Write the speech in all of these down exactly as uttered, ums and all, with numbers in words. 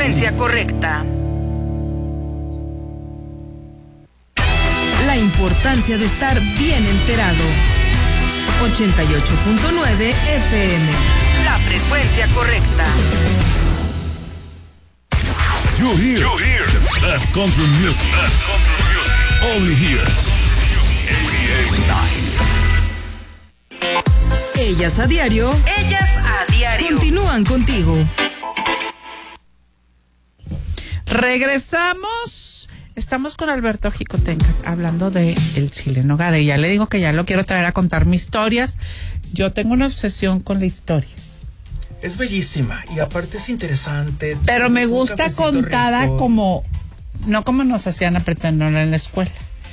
frecuencia correcta. La importancia de estar bien enterado. ochenta y ocho punto nueve F M. La frecuencia correcta. You hear, you hear the best country music. Best country music. Only here. ochenta y nueve. Ellas a diario. Ellas a diario. Continúan contigo. Regresamos. Estamos con Alberto Jicotenca hablando de el chile en nogada. Y ya le digo que ya lo quiero traer a contar mis historias. Yo tengo una obsesión con la historia. Es bellísima y aparte es interesante. Pero me gusta contada rico. como, no como nos hacían aprenderla en la escuela.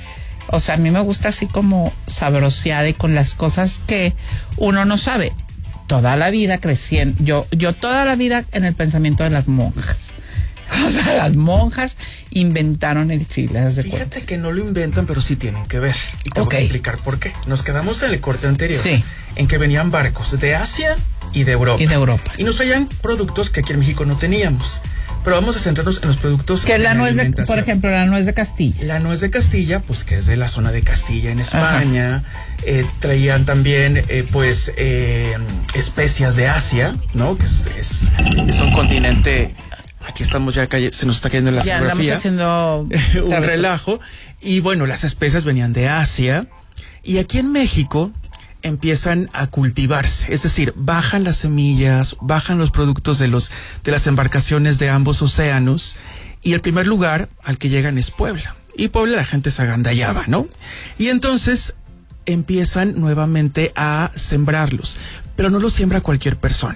O sea, a mí me gusta así como sabroseada y con las cosas que uno no sabe. Toda la vida creciendo, yo, yo toda la vida en el pensamiento de las monjas. O sea, las monjas inventaron el chile. Fíjate cuenta? que no lo inventan, pero sí tienen que ver. Y te okay. voy a explicar por qué. Nos quedamos en el corte anterior. Sí. En que venían barcos de Asia y de Europa. Y de Europa. Y nos traían productos que aquí en México no teníamos. Pero vamos a centrarnos en los productos que la nuez de, por ejemplo, la nuez de Castilla. La nuez de Castilla, pues que es de la zona de Castilla en España. Eh, traían también, eh, pues, eh, especias de Asia, ¿no? Que es, es, es un continente. Aquí estamos ya, calle, se nos está cayendo la ya geografía. Andamos haciendo un relajo. Y bueno, las especias venían de Asia. Y aquí en México empiezan a cultivarse, es decir, bajan las semillas, bajan los productos de los de las embarcaciones de ambos océanos, y el primer lugar al que llegan es Puebla. Y Puebla la gente se agandallaba, ¿no? Y entonces empiezan nuevamente a sembrarlos, pero no los siembra cualquier persona.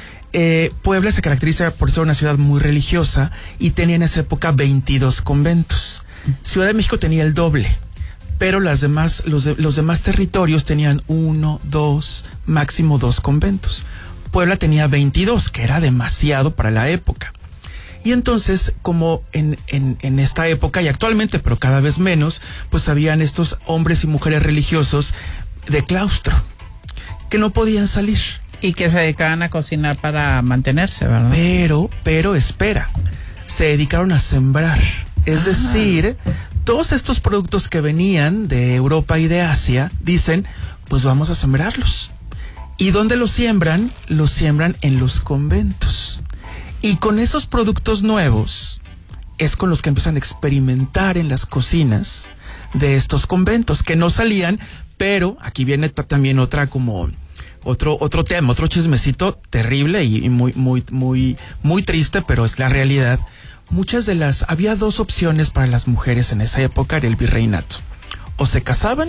Eh, Puebla se caracteriza por ser una ciudad muy religiosa y tenía en esa época veintidós conventos. Ciudad de México tenía el doble. Pero las demás, los, de, los demás territorios tenían uno, dos, máximo dos conventos. Puebla tenía veintidós, que era demasiado para la época. Y entonces, como en, en, en esta época, y actualmente, pero cada vez menos, pues habían estos hombres y mujeres religiosos de claustro, que no podían salir. Y que se dedicaban a cocinar para mantenerse, ¿verdad? Pero, pero espera, se dedicaron a sembrar. Es ah. decir, todos estos productos que venían de Europa y de Asia, dicen, pues vamos a sembrarlos. ¿Y dónde los siembran? Los siembran en los conventos. Y con esos productos nuevos es con los que empiezan a experimentar en las cocinas de estos conventos, que no salían, pero aquí viene t- también otra como otro otro tema, otro chismecito terrible y, y muy muy muy muy triste, pero es la realidad. Muchas de las, había dos opciones para las mujeres en esa época, era el virreinato. O se casaban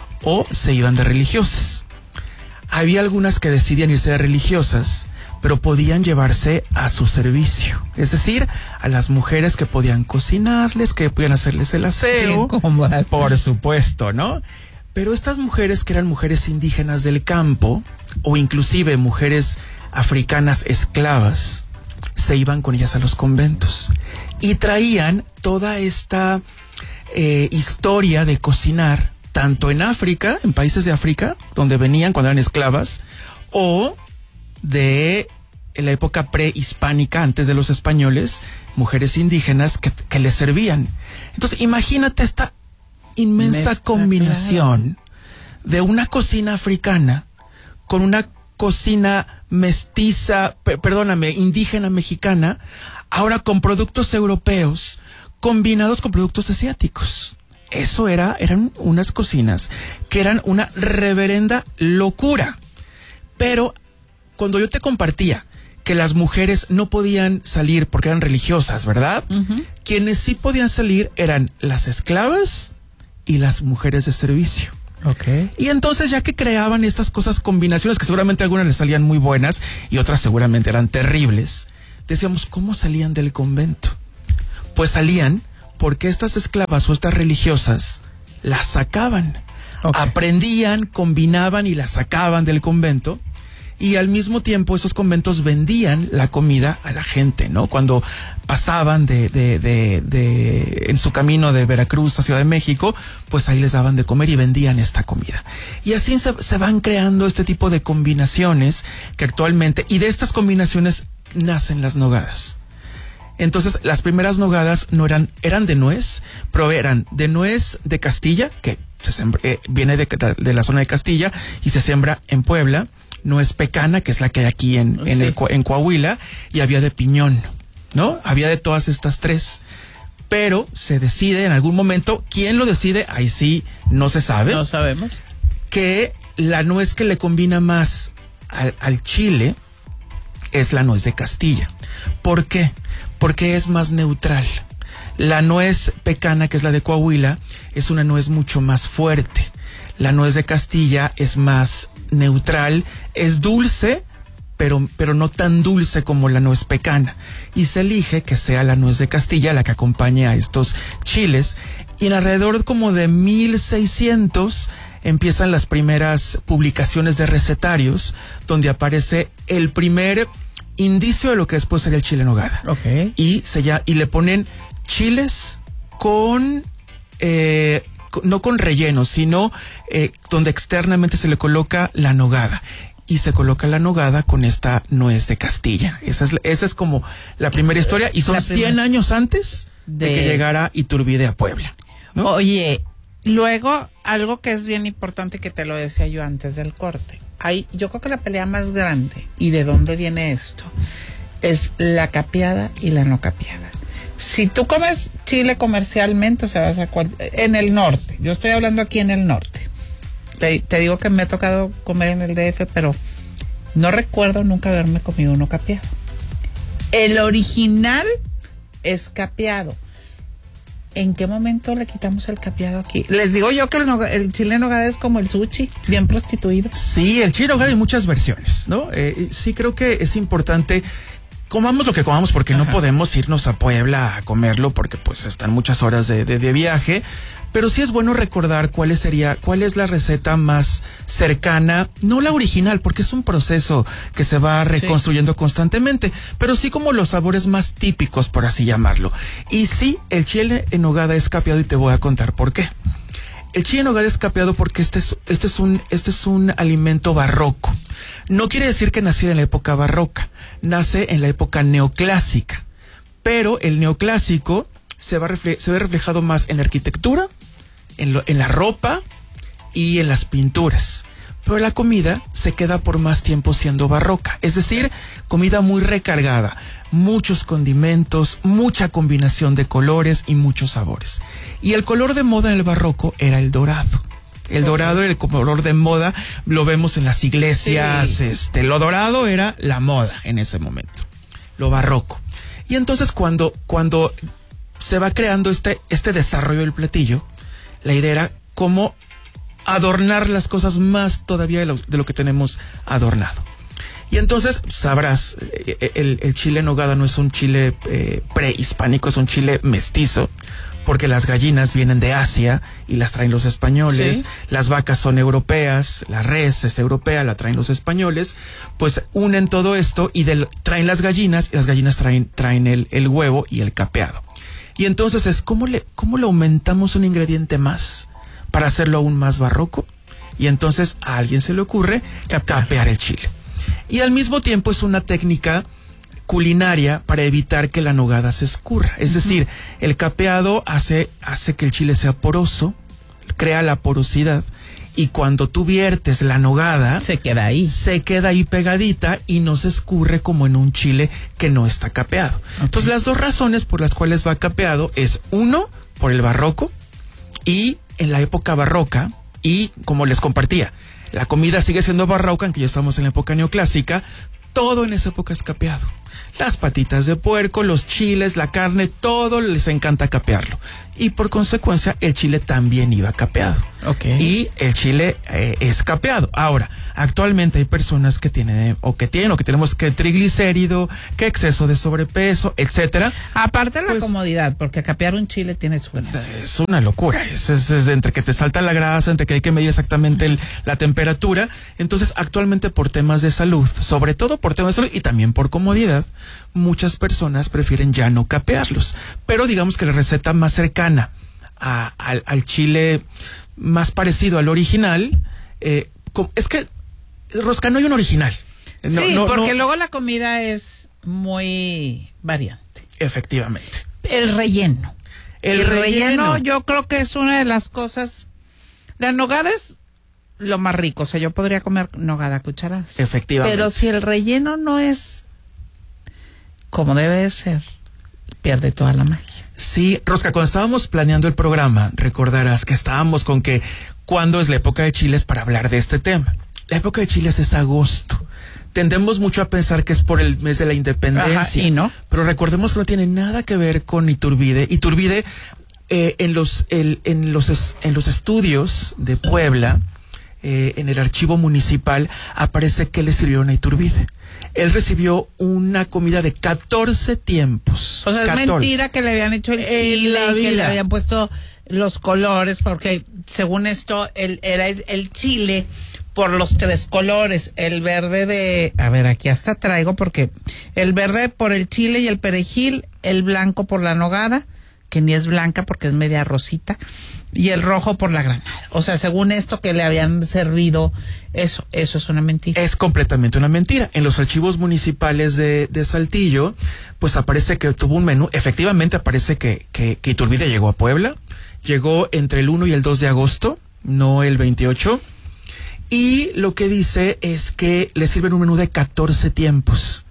o se iban de religiosas. Había algunas que decidían irse de religiosas, pero podían llevarse a su servicio. Es decir, a las mujeres que podían cocinarles, que podían hacerles el aseo. Por supuesto, ¿no? Pero estas mujeres que eran mujeres indígenas del campo, o inclusive mujeres africanas esclavas, se iban con ellas a los conventos y traían toda esta eh, historia de cocinar, tanto en África, en países de África, donde venían cuando eran esclavas, o de la época prehispánica, antes de los españoles, mujeres indígenas que, que les servían. Entonces, imagínate esta inmensa Mezcla, combinación claro. de una cocina africana con una cocina mestiza, per, perdóname, indígena mexicana, ahora con productos europeos combinados con productos asiáticos. Eso era, eran unas cocinas que eran una reverenda locura. Pero cuando yo te compartía que las mujeres no podían salir porque eran religiosas, ¿verdad? Uh-huh. Quienes sí podían salir eran las esclavas y las mujeres de servicio. Okay. Y entonces, ya que creaban estas cosas, combinaciones que seguramente algunas les salían muy buenas y otras seguramente eran terribles, decíamos, ¿cómo salían del convento? Pues salían porque estas esclavas o estas religiosas las sacaban, okay. aprendían, combinaban y las sacaban del convento. Y al mismo tiempo estos conventos vendían la comida a la gente, ¿no? Cuando pasaban de, de, de, de, en su camino de Veracruz a Ciudad de México, pues ahí les daban de comer y vendían esta comida. Y así se, se van creando este tipo de combinaciones que actualmente, y de estas combinaciones nacen las nogadas. Entonces, las primeras nogadas no eran, eran de nuez, pero eran de nuez de Castilla, que se sembra, eh, viene de, de la zona de Castilla y se siembra en Puebla, nuez pecana, que es la que hay aquí en, en, sí. el, en Coahuila, y había de piñón, ¿no? Había de todas estas tres. Pero se decide en algún momento, ¿quién lo decide? Ahí sí no se sabe. No sabemos. Que la nuez que le combina más al, al chile es la nuez de Castilla. ¿Por qué? Porque es más neutral. La nuez pecana, que es la de Coahuila, es una nuez mucho más fuerte. La nuez de Castilla es más neutral, es dulce, pero, pero no tan dulce como la nuez pecana. Y se elige que sea la nuez de Castilla la que acompañe a estos chiles. Y en alrededor como de mil seiscientos empiezan las primeras publicaciones de recetarios, donde aparece el primer indicio de lo que después sería el chile en nogada. Okay. Y, se ya, y le ponen chiles con... Eh, no con relleno, sino eh, donde externamente se le coloca la nogada. Y se coloca la nogada con esta nuez de Castilla. Esa es, esa es como la primera historia. Y son cien años antes de... de que llegara Iturbide a Puebla, ¿no? Oye, luego, algo que es bien importante, que te lo decía yo antes del corte. Hay, yo creo que la pelea más grande, y de dónde viene esto, es la capeada y la no capeada. Si tú comes chile comercialmente, o sea, vas a cual, en el norte, yo estoy hablando aquí en el norte. Te, te digo que me ha tocado comer en el D F, pero no recuerdo nunca haberme comido uno capeado. El original es capeado. ¿En qué momento le quitamos el capeado aquí? Les digo yo que el, no, el chile en nogada es como el sushi, bien prostituido. Sí, el chile en nogada hay muchas versiones, ¿no? Eh, sí creo que es importante... Comamos lo que comamos, porque Ajá. no podemos irnos a Puebla a comerlo, porque pues están muchas horas de, de, de viaje, pero sí es bueno recordar cuál sería, cuál es la receta más cercana, no la original, porque es un proceso que se va reconstruyendo sí. constantemente, pero sí como los sabores más típicos, por así llamarlo. Y sí, el chile en nogada es capeado, y te voy a contar por qué. El chile en nogada es capeado porque este es, este es un, este es un alimento barroco. No quiere decir que naciera en la época barroca, nace en la época neoclásica. Pero el neoclásico se, va refle- se ve reflejado más en la arquitectura, en, lo, en la ropa y en las pinturas. Pero la comida se queda por más tiempo siendo barroca. Es decir, comida muy recargada, muchos condimentos, mucha combinación de colores y muchos sabores. Y el color de moda en el barroco era el dorado. El dorado era el color de moda, lo vemos en las iglesias, sí. este, lo dorado era la moda en ese momento, lo barroco. Y entonces cuando, cuando se va creando este, este desarrollo del platillo, la idea era cómo adornar las cosas más todavía de lo, de lo que tenemos adornado. Y entonces sabrás, el, el chile en nogada no es un chile eh, prehispánico, es un chile mestizo, porque las gallinas vienen de Asia y las traen los españoles, sí. las vacas son europeas, la res es europea, la traen los españoles, pues unen todo esto y del, traen las gallinas, y las gallinas traen, traen el, el huevo y el capeado. Y entonces es, ¿cómo le, cómo le aumentamos un ingrediente más para hacerlo aún más barroco? Y entonces a alguien se le ocurre capear, capear el chile. Y al mismo tiempo es una técnica culinaria para evitar que la nogada se escurra. Es uh-huh. decir, el capeado hace, hace que el chile sea poroso, crea la porosidad, y cuando tú viertes la nogada, se queda ahí. Se queda ahí pegadita y no se escurre como en un chile que no está capeado. Okay. Entonces, las dos razones por las cuales va capeado es, uno, por el barroco, y en la época barroca, y como les compartía, la comida sigue siendo barroca, aunque ya estamos en la época neoclásica, todo en esa época es capeado. Las patitas de puerco, los chiles, la carne, todo les encanta capearlo. Y por consecuencia, el chile también iba capeado. Okay. Y el chile eh, es capeado. Ahora, actualmente hay personas que tienen, o que tienen, o que tenemos que triglicérido, que exceso de sobrepeso, etcétera. Aparte de la pues, comodidad, porque capear un chile tiene su beneficio. Es una locura. Es, es, es entre que te salta la grasa, entre que hay que medir exactamente el, la temperatura. Entonces, actualmente por temas de salud, sobre todo por temas de salud y también por comodidad, muchas personas prefieren ya no capearlos. Pero digamos que la receta más cercana a, al, al chile más parecido al original, eh, es que, Rosca, no hay un original. No, sí, no, porque no, luego la comida es muy variante. Efectivamente. El relleno. El, el relleno. relleno yo creo que es una de las cosas. La nogada es lo más rico, o sea, yo podría comer nogada a cucharadas. Efectivamente. Pero si el relleno no es como debe de ser, pierde toda la magia. Sí, Rosca, cuando estábamos planeando el programa, recordarás que estábamos con que cuándo es la época de chiles para hablar de este tema. La época de chiles es agosto. Tendemos mucho a pensar que es por el mes de la independencia. Ajá, ¿y no? Pero recordemos que no tiene nada que ver con Iturbide. Iturbide, eh, en los, el, en los, es, en los estudios de Puebla, eh, en el archivo municipal, aparece que le sirvieron a Iturbide. Él recibió una comida de catorce tiempos. O sea, catorce. es mentira que le habían hecho el chile y que le habían puesto los colores, porque según esto, el, era el, el chile por los tres colores, el verde de, a ver, aquí hasta traigo, porque el verde por el chile y el perejil, el blanco por la nogada, que ni es blanca porque es media rosita, y el rojo por la granada. O sea, según esto que le habían servido, eso, eso es una mentira. Es completamente una mentira. En los archivos municipales de, de Saltillo, pues aparece que tuvo un menú, efectivamente aparece que, que, que Iturbide llegó a Puebla, llegó entre el uno y el dos de agosto, no el veintiocho, y lo que dice es que le sirven un menú de catorce tiempos.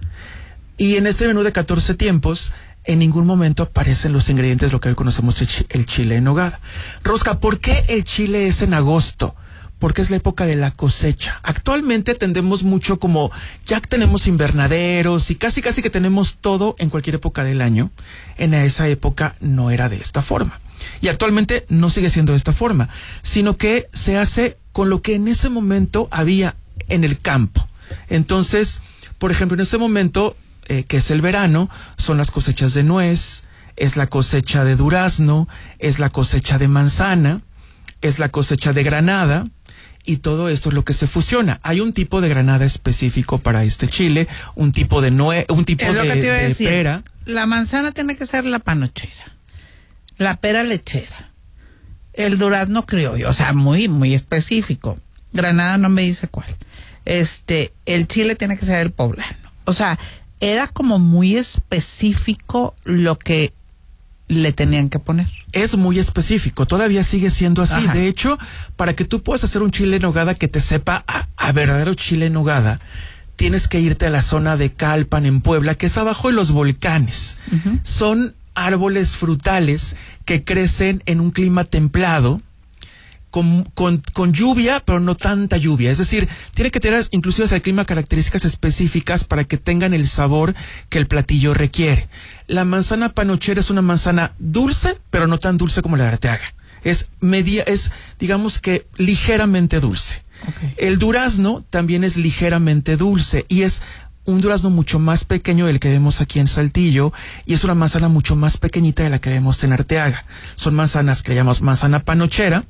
Y en este menú de catorce tiempos, en ningún momento aparecen los ingredientes, lo que hoy conocemos el, chi el chile en nogada. Rosca, ¿por qué el chile es en agosto? Porque es la época de la cosecha. Actualmente tendemos mucho como, ya tenemos invernaderos y casi casi que tenemos todo en cualquier época del año. En esa época no era de esta forma. Y actualmente no sigue siendo de esta forma, sino que se hace con lo que en ese momento había en el campo. Entonces, por ejemplo, en ese momento, eh, que es el verano, son las cosechas de nuez, es la cosecha de durazno, es la cosecha de manzana, es la cosecha de granada, y todo esto es lo que se fusiona. Hay un tipo de granada específico para este chile, un tipo de nuez, un tipo es lo de, que te iba a de decir. pera. La manzana tiene que ser la panochera, la pera lechera, el durazno criollo, o sea, muy, muy específico. Granada no me dice cuál. Este, el chile tiene que ser el poblano. O sea, era como muy específico lo que le tenían que poner. Es muy específico, todavía sigue siendo así. Ajá. De hecho, para que tú puedas hacer un chile en nogada que te sepa a, a verdadero chile en nogada, tienes que irte a la zona de Calpan en Puebla, que es abajo de los volcanes. Uh-huh. Son árboles frutales que crecen en un clima templado, con, con, con lluvia, pero no tanta lluvia. Es decir, tiene que tener inclusive el clima características específicas para que tengan el sabor que el platillo requiere. La manzana panochera es una manzana dulce, pero no tan dulce como la de Arteaga. Es media, es, digamos que ligeramente dulce. Okay. El durazno también es ligeramente dulce y es un durazno mucho más pequeño del que vemos aquí en Saltillo, y es una manzana mucho más pequeñita de la que vemos en Arteaga. Son manzanas que llamamos manzana panochera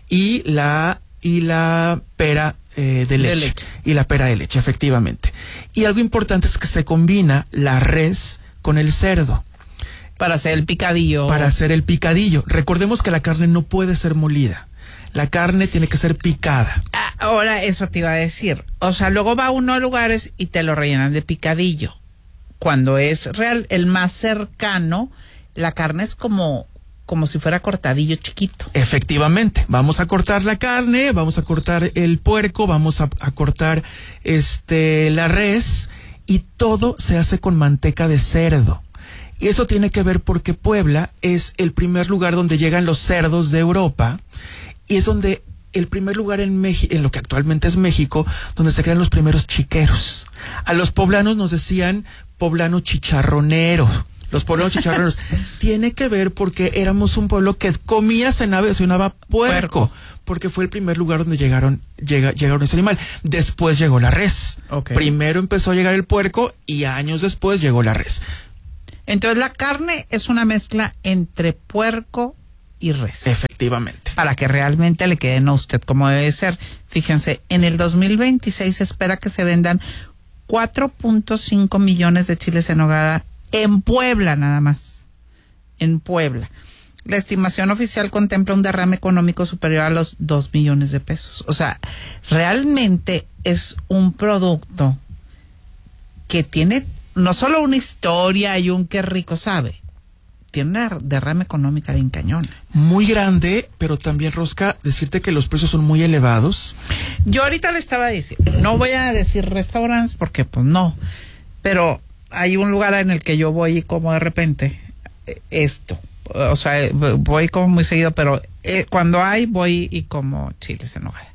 y la y la pera eh, de, leche, de leche y la pera de leche, efectivamente. Y algo importante es que se combina la res con el cerdo para hacer el picadillo. Para hacer el picadillo. Recordemos que la carne no puede ser molida. La carne tiene que ser picada. Ahora, eso te iba a decir. O sea, luego va uno a lugares y te lo rellenan de picadillo. Cuando es real, el más cercano, la carne es como, como si fuera cortadillo chiquito. Efectivamente. Vamos a cortar la carne, vamos a cortar el puerco, vamos a, a cortar este la res, y todo se hace con manteca de cerdo. Y eso tiene que ver porque Puebla es el primer lugar donde llegan los cerdos de Europa, y es donde el primer lugar en México, en lo que actualmente es México, donde se crean los primeros chiqueros. A los poblanos nos decían poblano chicharronero. Los poblanos chicharroneros. Tiene que ver porque éramos un pueblo que comía, cenaba y cenaba puerco, puerco, porque fue el primer lugar donde llegaron, llega, llegaron ese animal. Después llegó la res. Okay. Primero empezó a llegar el puerco y años después llegó la res. Entonces la carne es una mezcla entre puerco y res. Efectivamente. Para que realmente le queden a usted como debe ser. Fíjense, en el dos mil veintiséis se espera que se vendan cuatro punto cinco millones de chiles en nogada en Puebla nada más. En Puebla. La estimación oficial contempla un derrame económico superior a los dos millones de pesos. O sea, realmente es un producto que tiene no solo una historia y un qué rico sabe, tiene una derrama económica bien cañón. Muy grande, pero también, Rosca, decirte que los precios son muy elevados. Yo ahorita le estaba diciendo, no voy a decir restaurantes porque pues no, pero hay un lugar en el que yo voy y como de repente esto, o sea, voy como muy seguido, pero eh, cuando hay voy y como chiles en nogada.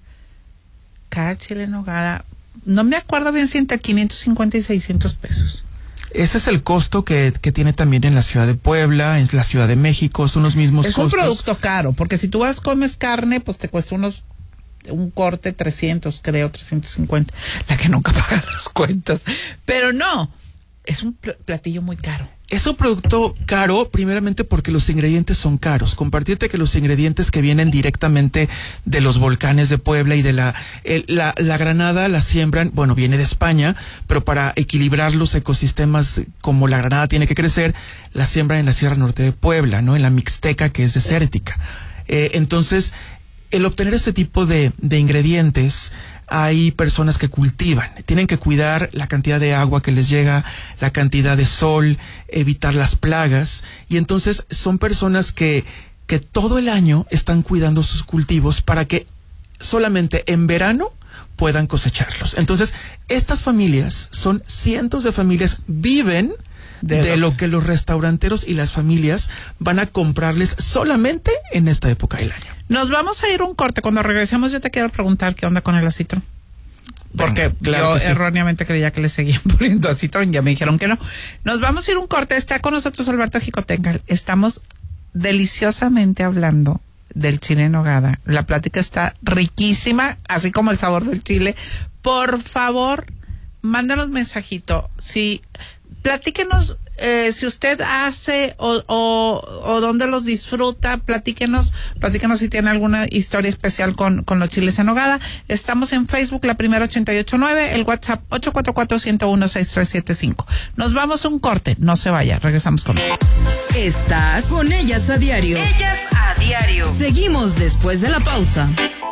Cada chile en nogada, no me acuerdo bien si entre quinientos cincuenta y seiscientos pesos. Ese es el costo que, que tiene también en la ciudad de Puebla, en la Ciudad de México, son los mismos es costos. Es un producto caro, porque si tú vas, comes carne, pues te cuesta unos, un corte trescientos, creo, trescientos cincuenta, la que nunca paga las cuentas. Pero no, es un platillo muy caro. Es un producto caro, primeramente porque los ingredientes son caros. Compartirte que los ingredientes que vienen directamente de los volcanes de Puebla y de la, el, la, la granada la siembran, bueno, viene de España, pero para equilibrar los ecosistemas como la granada tiene que crecer, la siembran en la Sierra Norte de Puebla, ¿no? En la Mixteca, que es desértica. Eh, entonces, el obtener este tipo de, de ingredientes, hay personas que cultivan, tienen que cuidar la cantidad de agua que les llega, la cantidad de sol, evitar las plagas, y entonces son personas que, que todo el año están cuidando sus cultivos para que solamente en verano puedan cosecharlos. Entonces, estas familias, son cientos de familias, viven de, de lo que los restauranteros y las familias van a comprarles solamente en esta época del año. Nos vamos a ir un corte. Cuando regresemos yo te quiero preguntar qué onda con el acitron. Porque bueno, claro yo sí. erróneamente creía que le seguían poniendo acitron, ya me dijeron que no. Nos vamos a ir un corte. Está con nosotros Alberto Jicotencal. Estamos deliciosamente hablando del chile en nogada. La plática está riquísima, así como el sabor del chile. Por favor, mándanos mensajito. Si platíquenos eh, si usted hace o, o, o dónde los disfruta, platíquenos, platíquenos si tiene alguna historia especial con, con los chiles en nogada. Estamos en Facebook, La Primera ochenta y ocho nueve, el WhatsApp ocho cuatro cuatro, uno cero uno, seis tres siete cinco. Nos vamos a un corte, no se vaya, regresamos con él. Estás con Ellas a Diario. Ellas a Diario. Seguimos después de la pausa.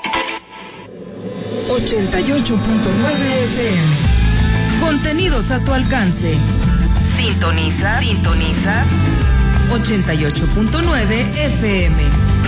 ochenta y ocho punto nueve F M. Contenidos a tu alcance. Sintoniza, sintoniza ochenta y ocho punto nueve F M.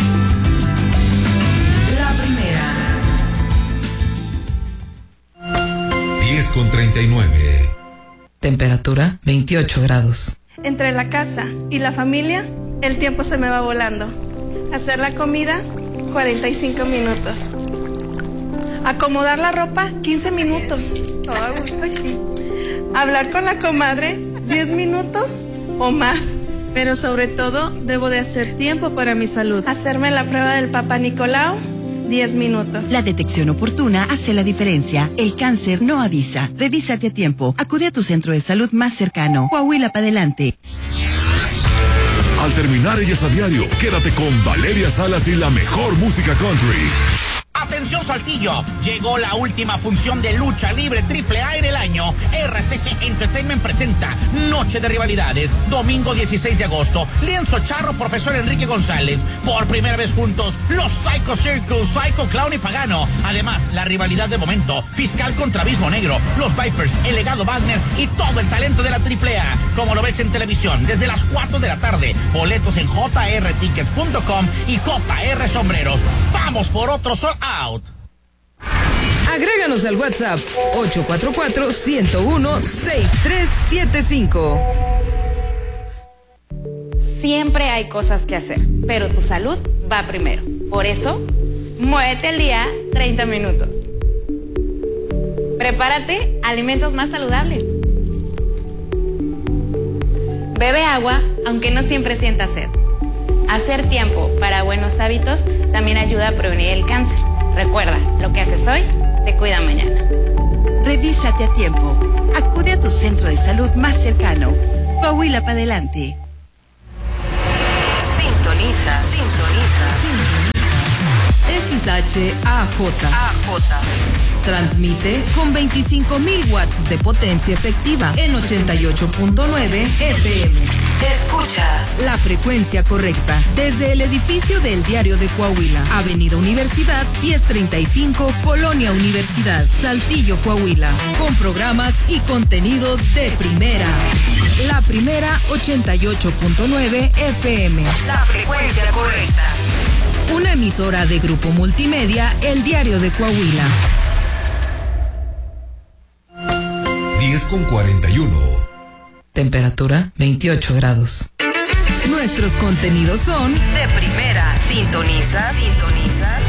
La primera. diez con treinta y nueve. Temperatura veintiocho grados. Entre la casa y la familia, el tiempo se me va volando. Hacer la comida, cuarenta y cinco minutos. Acomodar la ropa, quince minutos. Todo a gusto aquí. Hablar con la comadre, diez minutos o más. Pero sobre todo, debo de hacer tiempo para mi salud. Hacerme la prueba del Papá Nicolau, diez minutos. La detección oportuna hace la diferencia. El cáncer no avisa. Revísate a tiempo. Acude a tu centro de salud más cercano. Coahuila para adelante. Al terminar Ellas a Diario, quédate con Valeria Salas y la mejor música country. Atención Saltillo, llegó la última función de lucha libre triple A en el año. R C G Entertainment presenta Noche de Rivalidades, domingo dieciséis de agosto. Lienzo Charro, profesor Enrique González. Por primera vez juntos, los Psycho Circus, Psycho Clown y Pagano. Además, la rivalidad de momento, Fiscal contra Abismo Negro, los Vipers, el legado Wagner y todo el talento de la triple A. Como lo ves en televisión, desde las cuatro de la tarde. Boletos en j r tickets punto com y J R Sombreros. Vamos por otro sold out. Agréganos al WhatsApp ocho cuatro cuatro, uno cero uno, seis tres siete cinco. Siempre hay cosas que hacer, pero tu salud va primero. Por eso, muévete al día treinta minutos. Prepárate alimentos más saludables. Bebe agua, aunque no siempre sientas sed. Hacer tiempo para buenos hábitos también ayuda a prevenir el cáncer. Recuerda, lo que haces hoy, te cuida mañana. Revísate a tiempo. Acude a tu centro de salud más cercano. Coahuila para adelante. Sintoniza, sintoniza, sintoniza. X H A J. A J. Transmite con veinticinco mil watts de potencia efectiva en ochenta y ocho punto nueve F M. Escuchas la frecuencia correcta desde el edificio del Diario de Coahuila, Avenida Universidad diez treinta y cinco, Colonia Universidad, Saltillo, Coahuila, con programas y contenidos de primera. La Primera ochenta y ocho punto nueve F M. La frecuencia correcta. Una emisora de Grupo Multimedia, El Diario de Coahuila. diez con cuarenta y uno. Temperatura veintiocho grados. Nuestros contenidos son de primera. Sintoniza, sintoniza.